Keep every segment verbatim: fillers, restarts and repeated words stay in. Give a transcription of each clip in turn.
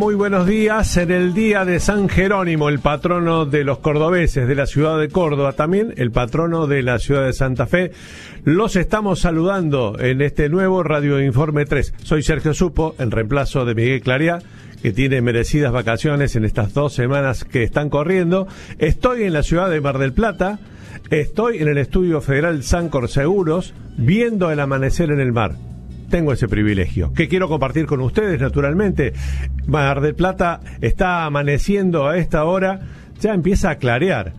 Muy buenos días. En el día de San Jerónimo, el patrono de los cordobeses, de la ciudad de Córdoba, también el patrono de la ciudad de Santa Fe, los estamos saludando en este nuevo Radio Informe tres. Soy Sergio Supo, en reemplazo de Miguel Clariá, que tiene merecidas vacaciones en estas dos semanas que están corriendo. Estoy en la ciudad de Mar del Plata, estoy en el Estudio Federal Sancor Seguros, viendo el amanecer en el mar. Tengo ese privilegio, que quiero compartir con ustedes, naturalmente. Mar del Plata está amaneciendo a esta hora, ya empieza a clarear,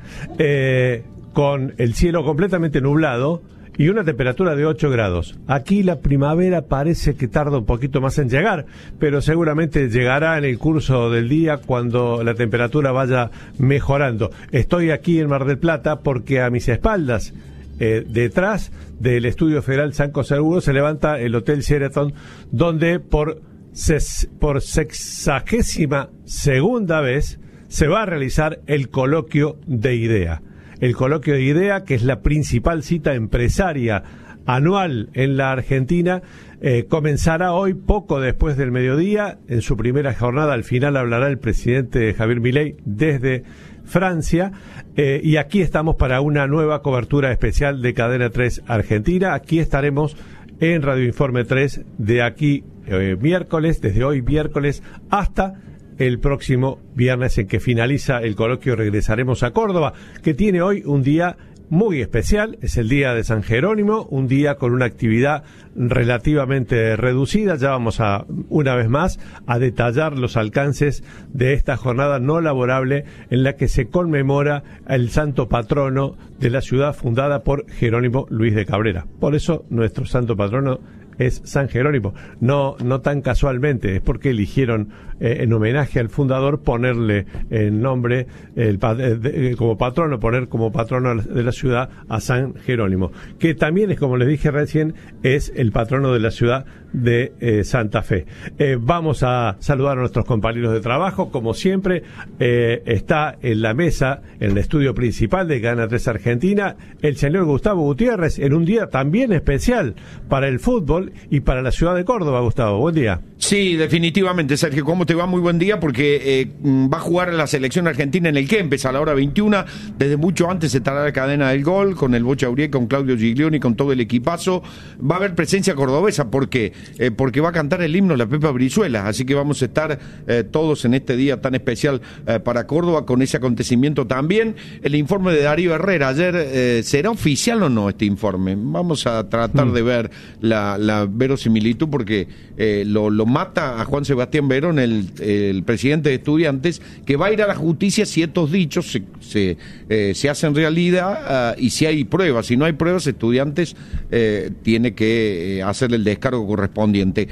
eh, con el cielo completamente nublado y una temperatura de ocho grados. Aquí la primavera parece que tarda un poquito más en llegar, pero seguramente llegará en el curso del día cuando la temperatura vaya mejorando. Estoy aquí en Mar del Plata porque a mis espaldas, Eh, detrás del Estudio Federal Sancor Seguros, se levanta el Hotel Sheraton, donde por, ses, por sexagésima segunda vez se va a realizar el coloquio de IDEA. El coloquio de IDEA, que es la principal cita empresaria anual en la Argentina, eh, comenzará hoy poco después del mediodía. En su primera jornada, al final, hablará el presidente Javier Milei desde Francia, eh, y aquí estamos para una nueva cobertura especial de Cadena tres Argentina. Aquí estaremos en Radio Informe tres de aquí eh, miércoles, desde hoy miércoles hasta el próximo viernes en que finaliza el coloquio. Regresaremos a Córdoba, que tiene hoy un día muy especial. Es el día de San Jerónimo, un día con una actividad relativamente reducida. Ya vamos a, una vez más, a detallar los alcances de esta jornada no laborable en la que se conmemora el santo patrono de la ciudad, fundada por Jerónimo Luis de Cabrera. Por eso nuestro santo patrono es San Jerónimo, no no tan casualmente, es porque eligieron eh, en homenaje al fundador ponerle el nombre el, de, de, como patrono, poner como patrono de la ciudad a San Jerónimo, que también es, como les dije recién, es el patrono de la ciudad de eh, Santa Fe. Eh, vamos a saludar a nuestros compañeros de trabajo, como siempre. Eh, está en la mesa, en el estudio principal de Cadena tres Argentina, el señor Gustavo Gutiérrez, en un día también especial para el fútbol y para la ciudad de Córdoba. Gustavo, buen día. Sí, definitivamente, Sergio, ¿cómo te va? Muy buen día, porque eh, va a jugar la selección argentina en el Kempes a la hora veintiuna. Desde mucho antes estará la cadena del gol, con el Bocha Uriel, con Claudio Giglioni, con todo el equipazo. Va a haber presencia cordobesa, ¿por qué? Eh, porque va a cantar el himno la Pepa Brizuela, así que vamos a estar eh, todos en este día tan especial eh, para Córdoba, con ese acontecimiento también. El informe de Darío Herrera ayer, eh, ¿será oficial o no este informe? Vamos a tratar mm. de ver la, la verosimilitud, porque eh, lo, lo mata a Juan Sebastián Verón, el, el presidente de Estudiantes, que va a ir a la justicia si estos dichos se, se, eh, se hacen realidad, uh, y si hay pruebas. Si no hay pruebas, Estudiantes eh, tiene que eh, hacer el descargo correspondiente.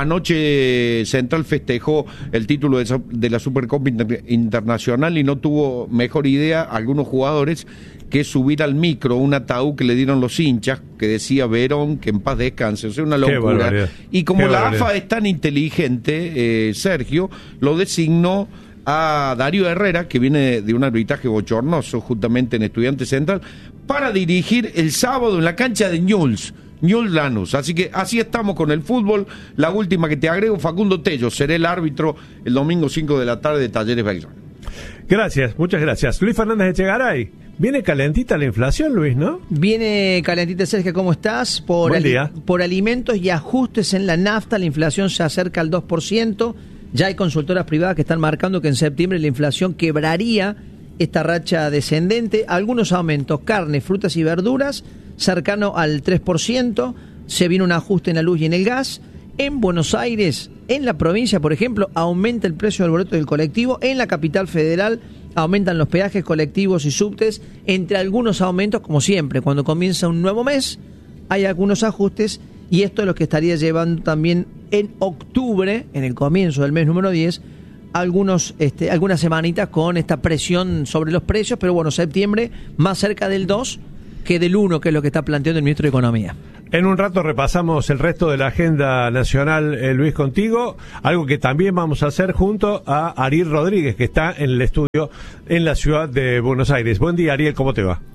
Anoche Central festejó el título de, de la Supercopa Inter- Internacional y no tuvo mejor idea algunos jugadores que subir al micro un ataúd que le dieron los hinchas, que decía Verón, que en paz descanse. O sea, una locura. Y como Qué la barbaridad. A F A es tan inteligente, eh, Sergio, lo designó a Darío Herrera, que viene de un arbitraje bochornoso justamente en Estudiantes Central, para dirigir el sábado en la cancha de Newell's. Newell's Lanús. Así que así estamos con el fútbol. La última que te agrego, Facundo Tello será el árbitro el domingo cinco de la tarde de Talleres Belgrano. Gracias, muchas gracias. Luis Fernández Echegaray. Viene calentita la inflación, Luis, ¿no? Viene calentita, Sergio, ¿cómo estás? Por, Buen día. ali- por alimentos y ajustes en la nafta, la inflación se acerca al dos por ciento. Ya hay consultoras privadas que están marcando que en septiembre la inflación quebraría esta racha descendente. Algunos aumentos, carne, frutas y verduras, cercano al tres por ciento. Se viene un ajuste en la luz y en el gas. En Buenos Aires, en la provincia, por ejemplo, aumenta el precio del boleto del colectivo. En la capital federal aumentan los peajes colectivos y subtes. Entre algunos aumentos, como siempre, cuando comienza un nuevo mes, hay algunos ajustes. Y esto es lo que estaría llevando también en octubre, en el comienzo del mes número diez, algunos este, algunas semanitas con esta presión sobre los precios. Pero bueno, septiembre más cerca del dos que del uno, que es lo que está planteando el ministro de Economía. En un rato repasamos el resto de la agenda nacional, eh, Luis, contigo, algo que también vamos a hacer junto a Ariel Rodríguez, que está en el estudio en la ciudad de Buenos Aires. Buen día, Ariel, ¿cómo te va?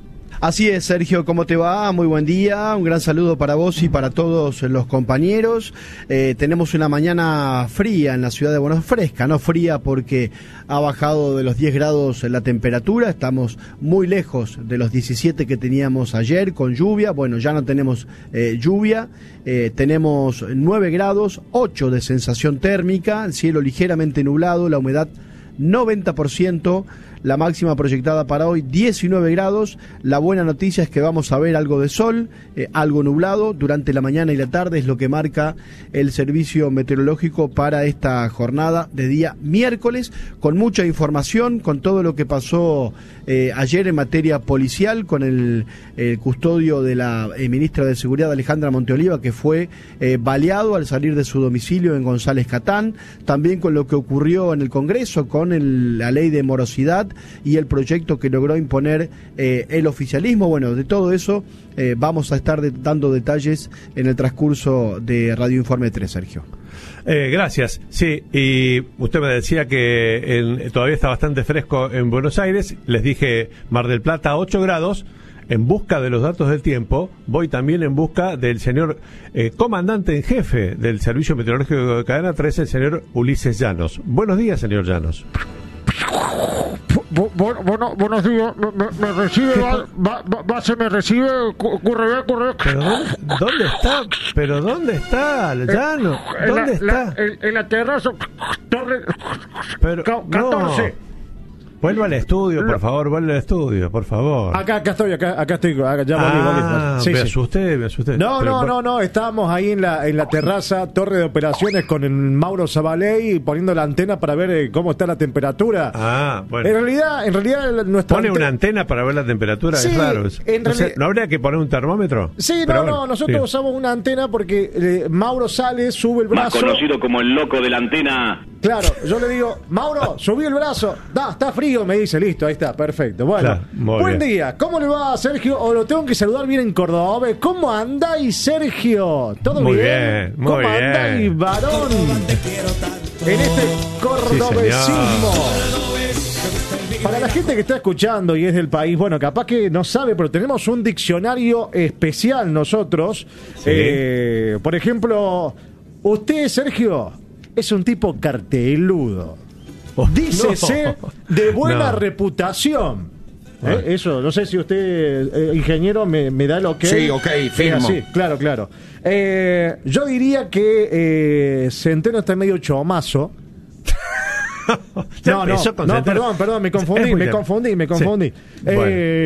Así es, Sergio, ¿cómo te va? Muy buen día, un gran saludo para vos y para todos los compañeros. Eh, tenemos una mañana fría en la ciudad de Buenos Aires, fresca, no fría porque ha bajado de los diez grados la temperatura, estamos muy lejos de los diecisiete que teníamos ayer con lluvia. Bueno, ya no tenemos eh, lluvia, eh, tenemos nueve grados, ocho de sensación térmica, el cielo ligeramente nublado, la humedad noventa por ciento, la máxima proyectada para hoy diecinueve grados. La buena noticia es que vamos a ver algo de sol, eh, algo nublado durante la mañana y la tarde, es lo que marca el servicio meteorológico para esta jornada de día miércoles, con mucha información, con todo lo que pasó eh, ayer en materia policial, con el, el custodio de la eh, ministra de Seguridad, Alejandra Monteoliva, que fue eh, baleado al salir de su domicilio en González Catán, también con lo que ocurrió en el Congreso, con el, la ley de morosidad y el proyecto que logró imponer eh, el oficialismo. Bueno, de todo eso eh, vamos a estar de, dando detalles en el transcurso de Radio Informe tres, Sergio. Eh, gracias. Sí, y usted me decía que en, todavía está bastante fresco en Buenos Aires. Les dije Mar del Plata, ocho grados. En busca de los datos del tiempo, voy también en busca del señor eh, comandante en jefe del Servicio Meteorológico de Cadena tres, el señor Ulises Llanos. Buenos días, señor Llanos. Bueno, bueno, buenos días, me, me, me recibe, va, va, va, se me recibe, ocurre bien, ocurre ¿Pero dónde, dónde está? ¿Pero dónde está, Llano? ¿Dónde en la, está? La, en, en la terraza, torre, Pero, catorce. No. Vuelva al estudio, por favor, vuelva al estudio, por favor. Acá, acá estoy, acá, acá estoy, acá, ya volví, ah, volví. Sí, me sí. asusté, me asusté. No, Pero, no, no, no, estábamos ahí en la en la terraza, torre de operaciones con el Mauro Zabaley poniendo la antena para ver eh, cómo está la temperatura. Ah, bueno. En realidad, en realidad nuestra Pone ante... una antena para ver la temperatura, sí, es raro eso. En No, realidad... sé, ¿no habría que poner un termómetro? Sí, Pero no, bueno, no, nosotros sí. usamos una antena porque eh, Mauro sale, sube el brazo. Más conocido como el loco de la antena. Claro, yo le digo, Mauro, subí el brazo. Da, está frío, me dice, listo, ahí está, perfecto. Bueno, Claro, muy buen bien. día. ¿Cómo le va, Sergio? O lo tengo que saludar bien en Córdoba. ¿Cómo andáis, Sergio? ¿Todo Muy bien? bien, muy ¿Cómo bien. andáis, varón? En este cordobesismo. Para la gente que está escuchando y es del país, bueno, capaz que no sabe, pero tenemos un diccionario especial nosotros. Sí. Eh, por ejemplo, usted, Sergio, es un tipo carteludo. Oh, Dícese no. de buena No. reputación. Bueno. ¿Eh? Eso, no sé si usted, eh, ingeniero, me, me da el ok. Sí, ok, firmo. Sí, claro, claro. Eh, yo diría que eh, Centeno está medio chomazo. Ya No, no, empezó con no, Centeno. perdón, perdón, me Es confundí, muy me bien. confundí, me confundí. Sí. Bueno.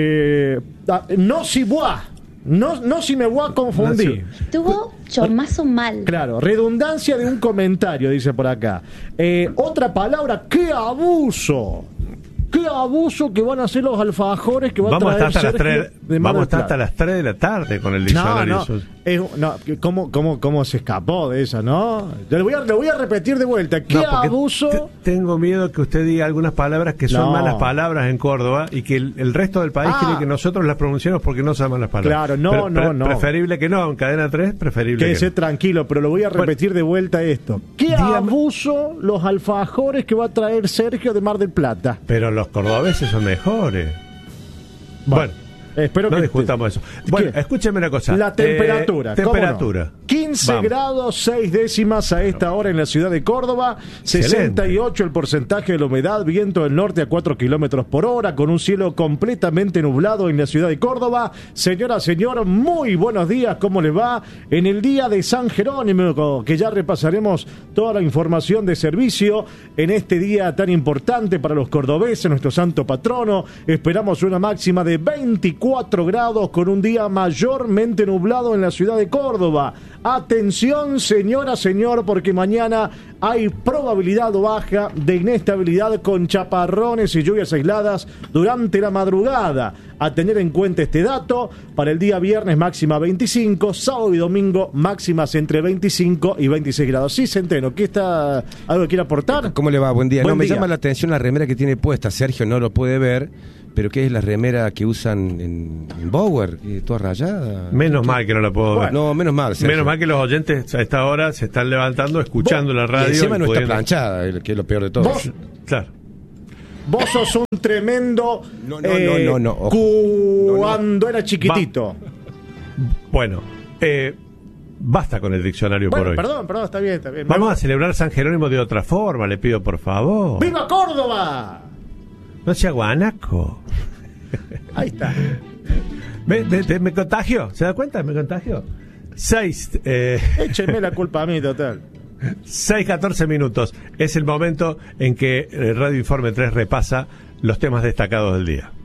Eh, ah, no si voy, no, no si me voy a confundir. Estuvo chomazo mal. Claro, redundancia de un comentario, dice por acá. Eh, otra palabra, ¡qué abuso! ¡Qué abuso que van a hacer los alfajores que va Vamos a a estar traer hasta las Sergio tres, de Mar vamos a del estar hasta Plata? las tres de la tarde con el No, diccionario. no, Eso- es, no ¿cómo, cómo, ¿cómo se escapó de esa, no? Le voy a, le voy a repetir de vuelta. ¿Qué No, porque abuso? te- tengo miedo que usted diga algunas palabras que son No. malas palabras en Córdoba y que el, el resto del país Ah. quiere que nosotros las pronunciemos porque no son malas palabras. Claro, no, Pero no, no. Preferible que no, en cadena tres, preferible Quédese que no. tranquilo, pero lo voy a repetir de vuelta esto. ¿Qué Dígame. abuso los alfajores que va a traer Sergio de Mar del Plata? Pero los cordobeses son mejores. Bueno, espero no que discutamos eso. Bueno, ¿Qué? escúcheme una cosa. La temperatura. Eh, ¿cómo temperatura. no? quince Vamos. grados seis décimas a esta hora en la ciudad de Córdoba. sesenta y ocho el porcentaje de la humedad. Viento del norte a cuatro kilómetros por hora. Con un cielo completamente nublado en la ciudad de Córdoba. Señora, señor, muy buenos días. ¿Cómo le va? En el día de San Jerónimo, que ya repasaremos toda la información de servicio en este día tan importante para los cordobeses, nuestro santo patrono. Esperamos una máxima de veinticuatro grados con un día mayormente nublado en la ciudad de Córdoba. Atención, señora, señor, porque mañana hay probabilidad baja de inestabilidad con chaparrones y lluvias aisladas durante la madrugada. A tener en cuenta este dato, para el día viernes máxima veinticinco, sábado y domingo máximas entre veinticinco y veintiséis grados. Sí, Centeno, ¿qué está? ¿Algo que quiere aportar? ¿Cómo le va? Buen día. Buen no, me día. llama la atención la remera que tiene puesta. Sergio no lo puede ver, pero ¿qué es la remera que usan en, en Bower? Eh, ¿Toda rayada? Menos mal que no la puedo ver. No, menos mal, Sergio. Menos mal que los oyentes a esta hora se están levantando, escuchando la Y radio. encima no está pudiendo- planchada, el- que es lo peor de todo. ¿Vos? Claro. vos sos un tremendo No, no, eh, no, no, no, ojo. cuando No, era chiquitito. Bueno, eh, basta con el diccionario Bueno, por hoy. perdón, perdón, está bien, está bien. Vamos a celebrar San Jerónimo de otra forma, le pido por favor. ¡Viva Córdoba! No sea guanaco. Ahí está. ¿Me, me, me- me contagio? ¿Se da cuenta? ¿Me contagio? Seis, eh, Écheme la culpa a mí, total. seis, catorce minutos. Es el momento en que eh, Radio Informe tres repasa los temas destacados del día.